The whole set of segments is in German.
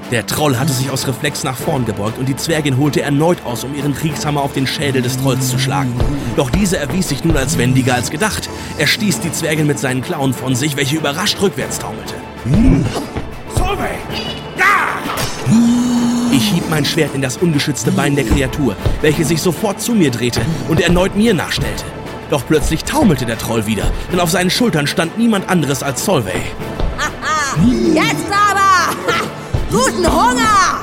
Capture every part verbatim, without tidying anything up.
Der Troll hatte sich aus Reflex nach vorn gebeugt und die Zwergin holte erneut aus, um ihren Kriegshammer auf den Schädel des Trolls zu schlagen. Doch dieser erwies sich nun als wendiger als gedacht. Er stieß die Zwergin mit seinen Klauen von sich, welche überrascht rückwärts taumelte. Solveig! Da! Ich hieb mein Schwert in das ungeschützte Bein der Kreatur, welche sich sofort zu mir drehte und erneut mir nachstellte. Doch plötzlich taumelte der Troll wieder, denn auf seinen Schultern stand niemand anderes als Solveig. Haha, jetzt aber! Ha, guten Hunger!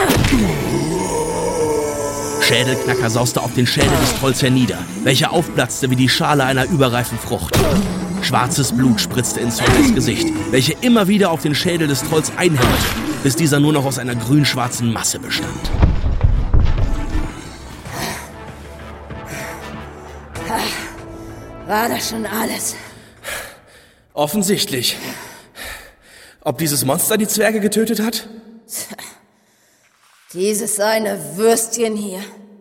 Schädelknacker sauste auf den Schädel des Trolls hernieder, welcher aufplatzte wie die Schale einer überreifen Frucht. Schwarzes Blut spritzte in Solveigs Gesicht, welche immer wieder auf den Schädel des Trolls einhämmerte, bis dieser nur noch aus einer grün-schwarzen Masse bestand. War das schon alles? Offensichtlich. Ob dieses Monster die Zwerge getötet hat? Dieses eine Würstchen hier.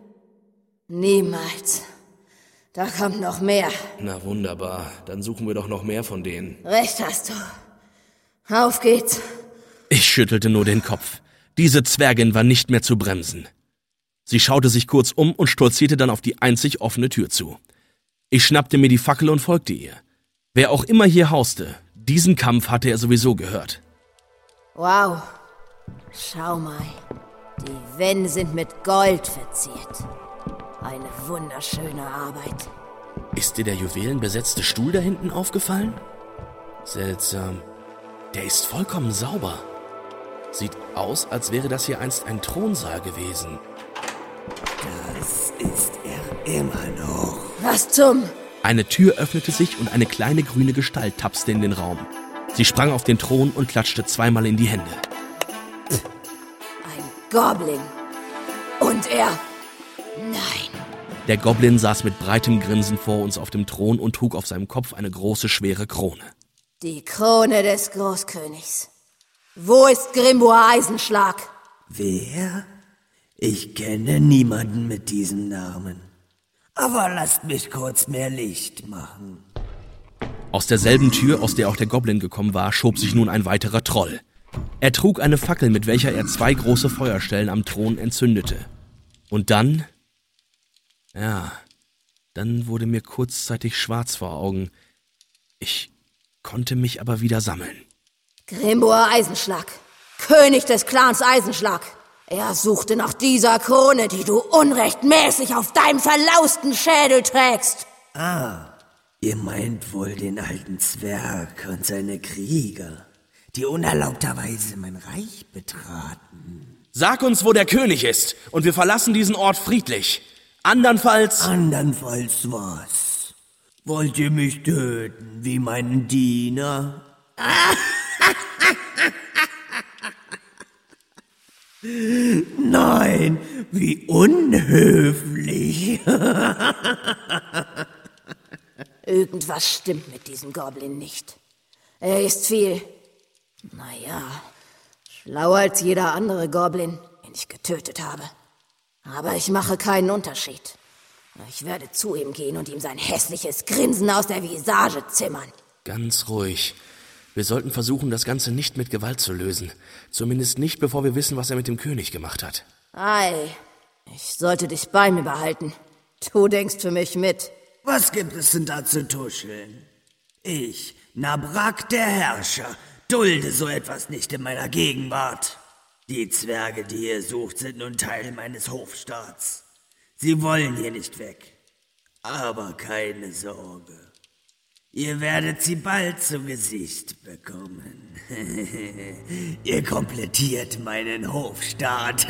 Niemals. Da kommt noch mehr. Na wunderbar, dann suchen wir doch noch mehr von denen. Recht hast du. Auf geht's. Ich schüttelte nur den Kopf. Diese Zwergin war nicht mehr zu bremsen. Sie schaute sich kurz um und stolzierte dann auf die einzig offene Tür zu. Ich schnappte mir die Fackel und folgte ihr. Wer auch immer hier hauste, diesen Kampf hatte er sowieso gehört. Wow, schau mal. Die Wände sind mit Gold verziert. Eine wunderschöne Arbeit. Ist dir der juwelenbesetzte Stuhl da hinten aufgefallen? Seltsam. Der ist vollkommen sauber. Sieht aus, als wäre das hier einst ein Thronsaal gewesen. Das ist er immer noch. Was zum... Eine Tür öffnete sich und eine kleine grüne Gestalt tapste in den Raum. Sie sprang auf den Thron und klatschte zweimal in die Hände. Ein Goblin. Und er... Nein. Der Goblin saß mit breitem Grinsen vor uns auf dem Thron und trug auf seinem Kopf eine große, schwere Krone. Die Krone des Großkönigs. Wo ist Grimboar Eisenschlag? Wer? Ich kenne niemanden mit diesem Namen. Aber lasst mich kurz mehr Licht machen. Aus derselben Tür, aus der auch der Goblin gekommen war, schob sich nun ein weiterer Troll. Er trug eine Fackel, mit welcher er zwei große Feuerstellen am Thron entzündete. Und dann... Ja, dann wurde mir kurzzeitig schwarz vor Augen. Ich konnte mich aber wieder sammeln. Grimboar Eisenschlag. König des Clans Eisenschlag. Er suchte nach dieser Krone, die du unrechtmäßig auf deinem verlausten Schädel trägst. Ah, ihr meint wohl den alten Zwerg und seine Krieger, die unerlaubterweise mein Reich betraten. Sag uns, wo der König ist, und wir verlassen diesen Ort friedlich. Andernfalls... Andernfalls was? Wollt ihr mich töten wie meinen Diener? Nein, wie unhöflich. Irgendwas stimmt mit diesem Goblin nicht. Er ist viel, naja, schlauer als jeder andere Goblin, den ich getötet habe. Aber ich mache keinen Unterschied. Ich werde zu ihm gehen und ihm sein hässliches Grinsen aus der Visage zimmern. Ganz ruhig. Wir sollten versuchen, das Ganze nicht mit Gewalt zu lösen. Zumindest nicht, bevor wir wissen, was er mit dem König gemacht hat. Ei, ich sollte dich bei mir behalten. Du denkst für mich mit. Was gibt es denn da zu tuscheln? Ich, Nabrak der Herrscher, dulde so etwas nicht in meiner Gegenwart. Die Zwerge, die ihr sucht, sind nun Teil meines Hofstaats. Sie wollen hier nicht weg. Aber keine Sorge. Ihr werdet sie bald zu Gesicht bekommen. Ihr komplettiert meinen Hofstaat.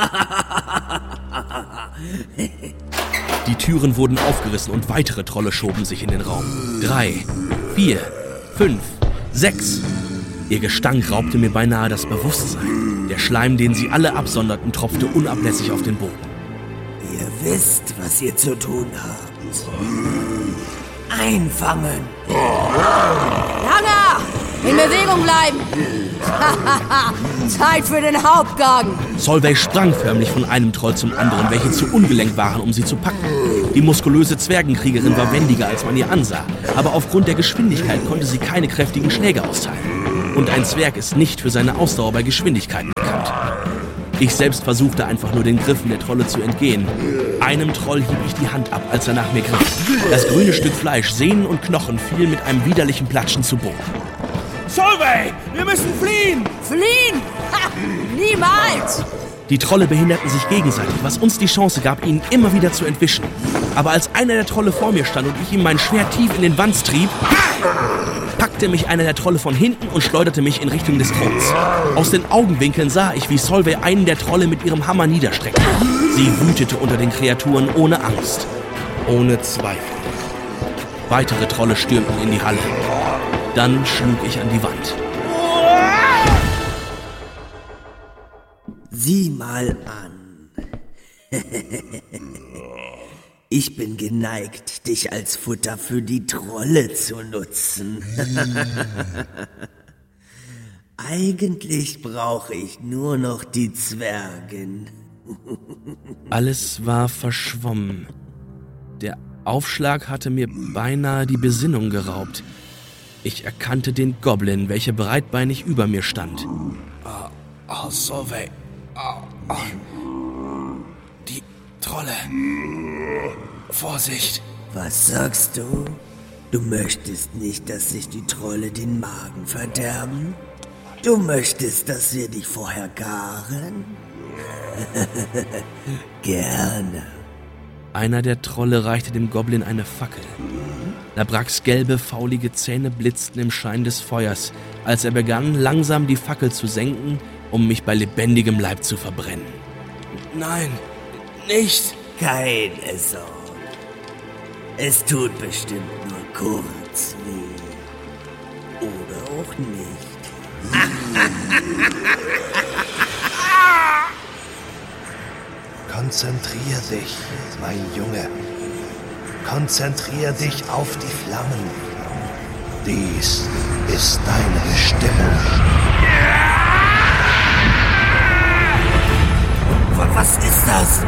Die Türen wurden aufgerissen und weitere Trolle schoben sich in den Raum. Drei, vier, fünf, sechs. Ihr Gestank raubte mir beinahe das Bewusstsein. Der Schleim, den sie alle absonderten, tropfte unablässig auf den Boden. Ihr wisst, was ihr zu tun habt. Einfangen! Langer! In Bewegung bleiben! Zeit für den Hauptgang! Solveig sprang förmlich von einem Troll zum anderen, welche zu ungelenkt waren, um sie zu packen. Die muskulöse Zwergenkriegerin war wendiger, als man ihr ansah, aber aufgrund der Geschwindigkeit konnte sie keine kräftigen Schläge austeilen. Und ein Zwerg ist nicht für seine Ausdauer bei Geschwindigkeiten bekannt. Ich selbst versuchte einfach nur den Griffen der Trolle zu entgehen. Einem Troll hieb ich die Hand ab, als er nach mir griff. Das grüne Stück Fleisch, Sehnen und Knochen fiel mit einem widerlichen Platschen zu Boden. Solveig, wir müssen fliehen! Fliehen? Ha, niemals! Die Trolle behinderten sich gegenseitig, was uns die Chance gab, ihnen immer wieder zu entwischen. Aber als einer der Trolle vor mir stand und ich ihm mein Schwert tief in den Wanst trieb, packte mich einer der Trolle von hinten und schleuderte mich in Richtung des Throns. Aus den Augenwinkeln sah ich, wie Solveig einen der Trolle mit ihrem Hammer niederstreckte. Sie wütete unter den Kreaturen ohne Angst, ohne Zweifel. Weitere Trolle stürmten in die Halle. Dann schlug ich an die Wand. Sieh mal an. Ich bin geneigt, dich als Futter für die Trolle zu nutzen. Eigentlich brauche ich nur noch die Zwergin. Alles war verschwommen. Der Aufschlag hatte mir beinahe die Besinnung geraubt. Ich erkannte den Goblin, welcher breitbeinig über mir stand. Oh, oh Solveig. Oh, oh. Die Trolle. Vorsicht. Was sagst du? Du möchtest nicht, dass sich die Trolle den Magen verderben? Du möchtest, dass wir dich vorher garen? Gerne. Einer der Trolle reichte dem Goblin eine Fackel. Nabraks gelbe, faulige Zähne blitzten im Schein des Feuers, als er begann, langsam die Fackel zu senken, um mich bei lebendigem Leib zu verbrennen. Nein, nicht. Keine Sorge. Es tut bestimmt nur kurz weh. Oder auch nicht. Konzentrier dich, mein Junge. Konzentrier dich auf die Flammen. Dies ist deine Bestimmung. Was ist das?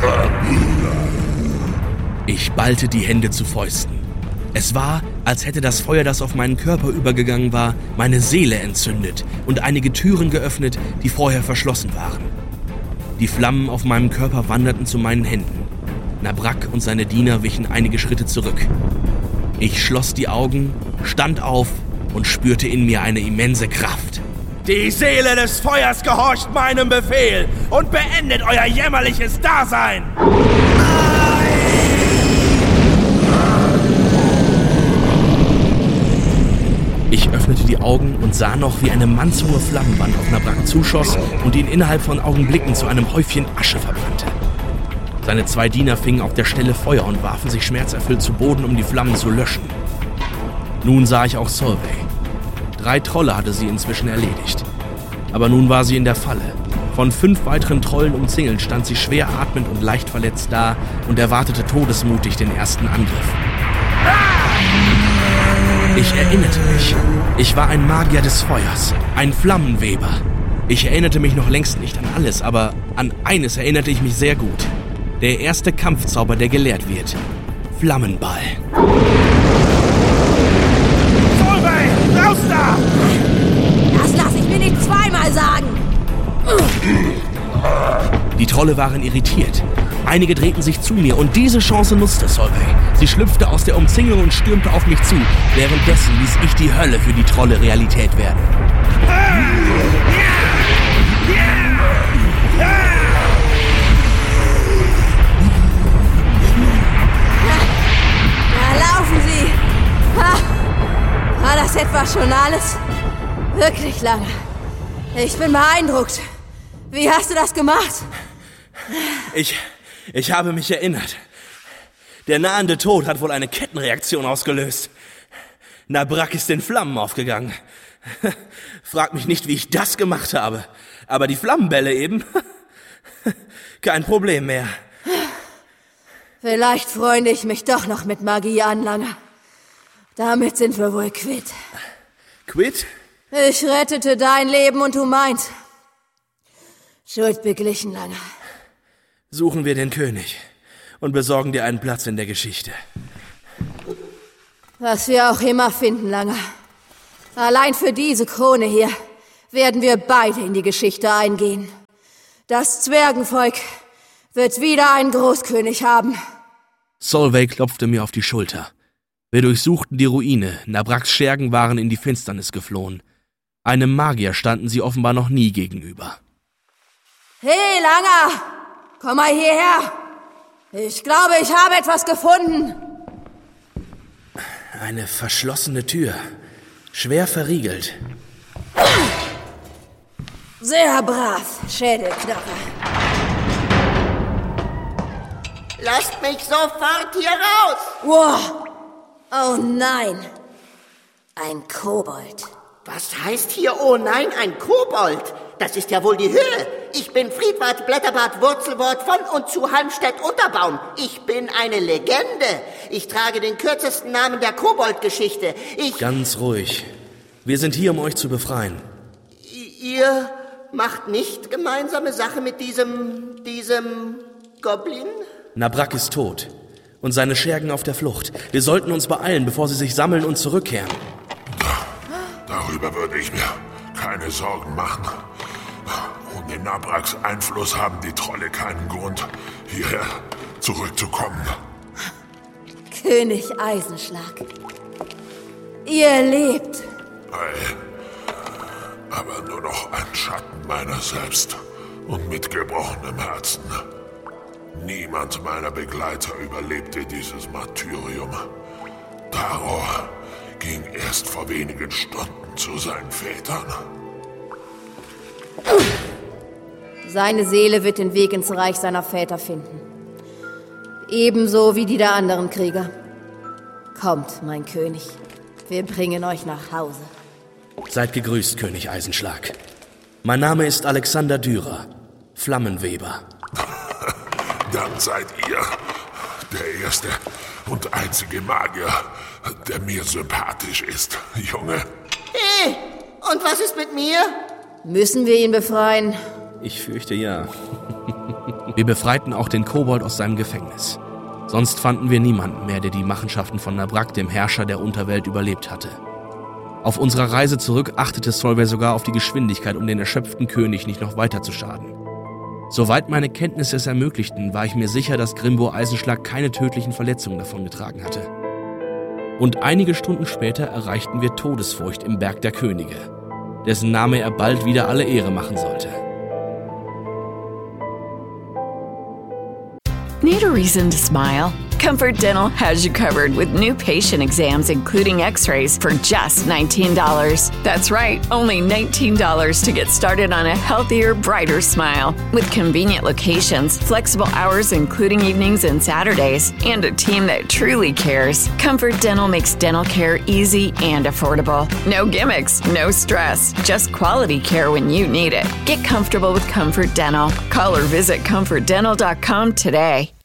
Ich ballte die Hände zu Fäusten. Es war, als hätte das Feuer, das auf meinen Körper übergegangen war, meine Seele entzündet und einige Türen geöffnet, die vorher verschlossen waren. Die Flammen auf meinem Körper wanderten zu meinen Händen. Nabrak und seine Diener wichen einige Schritte zurück. Ich schloss die Augen, stand auf und spürte in mir eine immense Kraft. Die Seele des Feuers gehorcht meinem Befehl und beendet euer jämmerliches Dasein! Ich öffnete die Augen und sah noch, wie eine mannshohe Flammenwand auf Nabrak zuschoss und ihn innerhalb von Augenblicken zu einem Häufchen Asche verbrannte. Seine zwei Diener fingen auf der Stelle Feuer und warfen sich schmerzerfüllt zu Boden, um die Flammen zu löschen. Nun sah ich auch Solveig. Drei Trolle hatte sie inzwischen erledigt. Aber nun war sie in der Falle. Von fünf weiteren Trollen umzingelt stand sie schwer atmend und leicht verletzt da und erwartete todesmutig den ersten Angriff. Ich erinnerte mich. Ich war ein Magier des Feuers, ein Flammenweber. Ich erinnerte mich noch längst nicht an alles, aber an eines erinnerte ich mich sehr gut. Der erste Kampfzauber, der gelehrt wird. Flammenball. Solveig, raus da! Das lass ich mir nicht zweimal sagen. Die Trolle waren irritiert. Einige drehten sich zu mir und diese Chance nutzte Solveig. Sie schlüpfte aus der Umzingelung und stürmte auf mich zu. Währenddessen ließ ich die Hölle für die Trolle Realität werden. Na, laufen Sie! Ha! War das etwa schon alles? Wirklich lange. Ich bin beeindruckt. Wie hast du das gemacht? Ich, ich habe mich erinnert. Der nahende Tod hat wohl eine Kettenreaktion ausgelöst. Nabrak ist in Flammen aufgegangen. Frag mich nicht, wie ich das gemacht habe. Aber die Flammenbälle eben, kein Problem mehr. Vielleicht freunde ich mich doch noch mit Magie an, Langer. Damit sind wir wohl quitt. Quitt? Ich rettete dein Leben und du meins. Schuld beglichen, Langer. Suchen wir den König und besorgen dir einen Platz in der Geschichte. Was wir auch immer finden, Langer. Allein für diese Krone hier werden wir beide in die Geschichte eingehen. Das Zwergenvolk wird wieder einen Großkönig haben. Solveig klopfte mir auf die Schulter. Wir durchsuchten die Ruine. Nabraks Schergen waren in die Finsternis geflohen. Einem Magier standen sie offenbar noch nie gegenüber. Hey, Langer! Komm mal hierher! Ich glaube, ich habe etwas gefunden. Eine verschlossene Tür. Schwer verriegelt. Sehr brav, Schädelknoche. Lasst mich sofort hier raus! Wow! Oh nein! Ein Kobold. Was heißt hier, oh nein, ein Kobold? Das ist ja wohl die Höhe. Ich bin Friedwart Blätterbart Wurzelwort von und zu Halmstedt-Unterbaum. Ich bin eine Legende. Ich trage den kürzesten Namen der Kobold-Geschichte. Ich... Ganz ruhig. Wir sind hier, um euch zu befreien. Ihr macht nicht gemeinsame Sache mit diesem... diesem... Goblin? Nabrak ist tot. Und seine Schergen auf der Flucht. Wir sollten uns beeilen, bevor sie sich sammeln und zurückkehren. Darüber würde ich mir keine Sorgen machen. Ohne Nabraks Einfluss haben die Trolle keinen Grund, hierher zurückzukommen. König Eisenschlag. Ihr lebt. Ei, aber nur noch ein Schatten meiner selbst und mit gebrochenem Herzen. Niemand meiner Begleiter überlebte dieses Martyrium. Taro ging erst vor wenigen Stunden zu seinen Vätern. Seine Seele wird den Weg ins Reich seiner Väter finden. Ebenso wie die der anderen Krieger. Kommt, mein König. Wir bringen euch nach Hause. Seid gegrüßt, König Eisenschlag. Mein Name ist Alexander Dürer, Flammenweber. Dann seid ihr der erste und einzige Magier, der mir sympathisch ist, Junge. Hey, und was ist mit mir? Müssen wir ihn befreien? Ich fürchte ja. Wir befreiten auch den Kobold aus seinem Gefängnis. Sonst fanden wir niemanden mehr, der die Machenschaften von Nabrak, dem Herrscher der Unterwelt, überlebt hatte. Auf unserer Reise zurück achtete Solveig sogar auf die Geschwindigkeit, um den erschöpften König nicht noch weiter zu schaden. Soweit meine Kenntnisse es ermöglichten, war ich mir sicher, dass Grimbo Eisenschlag keine tödlichen Verletzungen davongetragen hatte. Und einige Stunden später erreichten wir Todesfurcht im Berg der Könige, dessen Name er bald wieder alle Ehre machen sollte. Need a reason to smile? Comfort Dental has you covered with new patient exams, including x-rays, for just nineteen dollars. That's right, only nineteen dollars to get started on a healthier, brighter smile. With convenient locations, flexible hours including evenings and Saturdays, and a team that truly cares, Comfort Dental makes dental care easy and affordable. No gimmicks, no stress, just quality care when you need it. Get comfortable with Comfort Dental. Call or visit comfort dental dot com today.